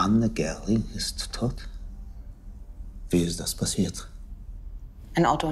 Anne Gerling ist tot? Wie ist das passiert? Ein Auto